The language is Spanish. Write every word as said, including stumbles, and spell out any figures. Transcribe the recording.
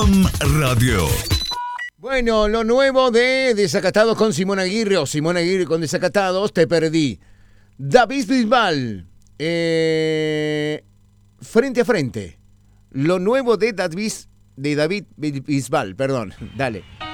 Home Radio. Bueno, lo nuevo de Desacatados con Simón Aguirre o Simón Aguirre con Desacatados, te perdí. David Bisbal, eh, frente a frente. Lo nuevo de David, de David Bisbal, perdón, dale.